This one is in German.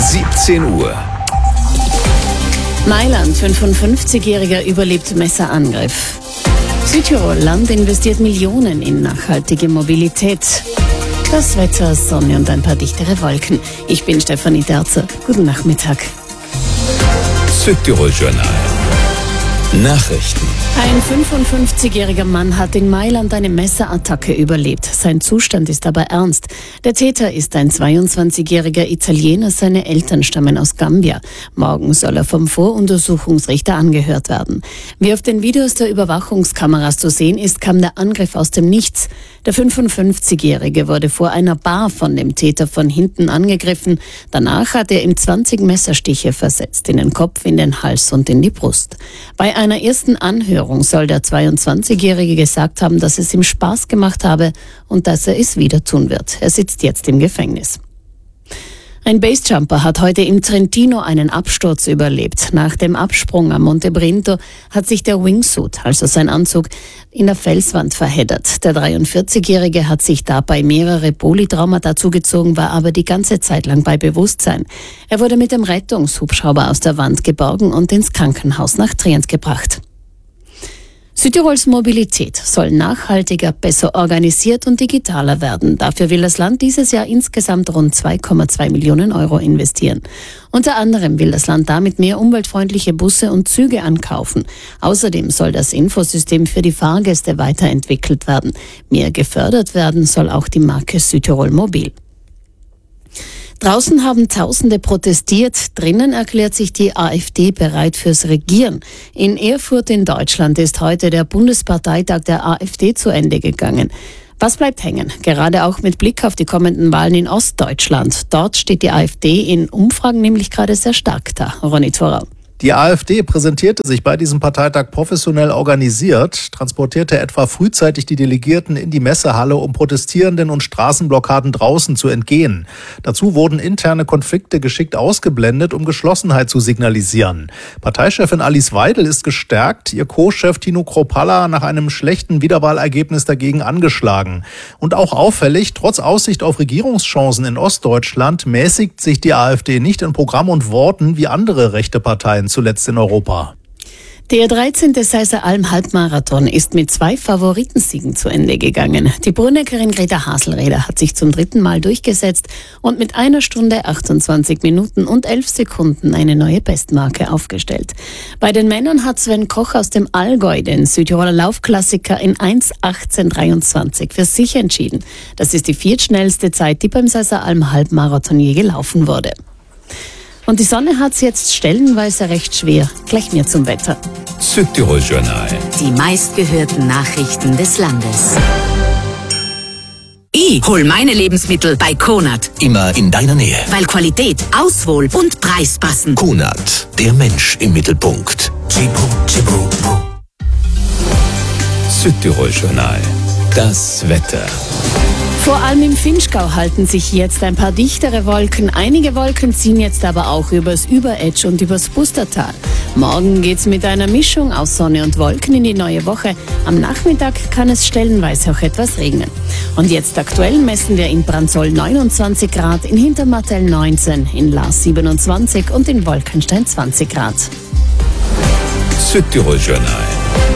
17 Uhr. Mailand, 55-Jähriger überlebt Messerangriff. Südtirol, Land investiert Millionen in nachhaltige Mobilität. Das Wetter, Sonne und ein paar dichtere Wolken. Ich bin Stefanie Derzer. Guten Nachmittag. Südtirol Journal. Nachrichten. Ein 55-jähriger Mann hat in Mailand eine Messerattacke überlebt. Sein Zustand ist aber ernst. Der Täter ist ein 22-jähriger Italiener. Seine Eltern stammen aus Gambia. Morgen soll er vom Voruntersuchungsrichter angehört werden. Wie auf den Videos der Überwachungskameras zu sehen ist, kam der Angriff aus dem Nichts. Der 55-jährige wurde vor einer Bar von dem Täter von hinten angegriffen. Danach hat er ihm 20 Messerstiche versetzt, in den Kopf, in den Hals und in die Brust. Bei einer ersten Anhörung soll der 22-Jährige gesagt haben, dass es ihm Spaß gemacht habe und dass er es wieder tun wird. Er sitzt jetzt im Gefängnis. Ein Basejumper hat heute im Trentino einen Absturz überlebt. Nach dem Absprung am Monte Brinto hat sich der Wingsuit, also sein Anzug, in der Felswand verheddert. Der 43-Jährige hat sich dabei mehrere Polytraumata zugezogen, war aber die ganze Zeit lang bei Bewusstsein. Er wurde mit dem Rettungshubschrauber aus der Wand geborgen und ins Krankenhaus nach Trient gebracht. Südtirols Mobilität soll nachhaltiger, besser organisiert und digitaler werden. Dafür will das Land dieses Jahr insgesamt rund 2,2 Millionen Euro investieren. Unter anderem will das Land damit mehr umweltfreundliche Busse und Züge ankaufen. Außerdem soll das Infosystem für die Fahrgäste weiterentwickelt werden. Mehr gefördert werden soll auch die Marke Südtirol Mobil. Draußen haben Tausende protestiert, drinnen erklärt sich die AfD bereit fürs Regieren. In Erfurt in Deutschland ist heute der Bundesparteitag der AfD zu Ende gegangen. Was bleibt hängen? Gerade auch mit Blick auf die kommenden Wahlen in Ostdeutschland. Dort steht die AfD in Umfragen nämlich gerade sehr stark da. Ronny Thorau. Die AfD präsentierte sich bei diesem Parteitag professionell organisiert, transportierte etwa frühzeitig die Delegierten in die Messehalle, um Protestierenden und Straßenblockaden draußen zu entgehen. Dazu wurden interne Konflikte geschickt ausgeblendet, um Geschlossenheit zu signalisieren. Parteichefin Alice Weidel ist gestärkt, ihr Co-Chef Tino Kropalla nach einem schlechten Wiederwahlergebnis dagegen angeschlagen. Und auch auffällig, trotz Aussicht auf Regierungschancen in Ostdeutschland mäßigt sich die AfD nicht in Programm und Worten wie andere rechte Parteien zuletzt in Europa. Der 13. Seiser Alm Halbmarathon ist mit 2 Favoritensiegen zu Ende gegangen. Die Bruneckerin Greta Haselräder hat sich zum 3. Mal durchgesetzt und mit 1 Stunde 28 Minuten und 11 Sekunden eine neue Bestmarke aufgestellt. Bei den Männern hat Sven Koch aus dem Allgäu den Südtiroler Laufklassiker in 1:18:23 für sich entschieden. Das ist die 4. schnellste Zeit, die beim Seiser Alm Halbmarathon je gelaufen wurde. Und die Sonne hat's jetzt stellenweise recht schwer. Gleich mehr zum Wetter. Südtirol Journal. Die meistgehörten Nachrichten des Landes. Ich hol meine Lebensmittel bei Konad. Immer in deiner Nähe. Weil Qualität, Auswahl und Preis passen. Konad, der Mensch im Mittelpunkt. Südtirol Journal. Das Wetter. Vor allem im Vinschgau halten sich jetzt ein paar dichtere Wolken. Einige Wolken ziehen jetzt aber auch übers Überetsch und übers Pustertal. Morgen geht's mit einer Mischung aus Sonne und Wolken in die neue Woche. Am Nachmittag kann es stellenweise auch etwas regnen. Und jetzt aktuell messen wir in Branzoll 29 Grad, in Hintermartell 19, in Laas 27 und in Wolkenstein 20 Grad. Südtirol Journal.